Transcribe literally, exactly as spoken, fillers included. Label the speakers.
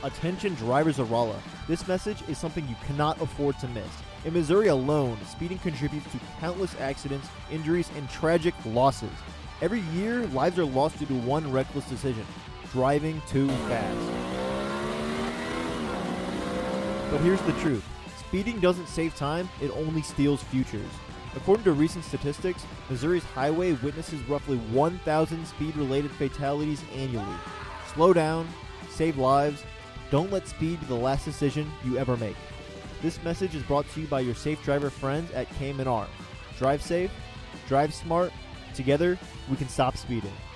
Speaker 1: Attention drivers of Rolla. This message is something you cannot afford to miss. In Missouri alone, speeding contributes to countless accidents, injuries, and tragic losses. Every year, lives are lost due to one reckless decision: driving too fast. But here's the truth. Speeding doesn't save time, it only steals futures. According to recent statistics, Missouri's highway witnesses roughly one thousand speed-related fatalities annually. Slow down, save lives, don't let speed be the last decision you ever make. This message is brought to you by your safe driver friends at K M R. Drive safe, drive smart, together we can stop speeding.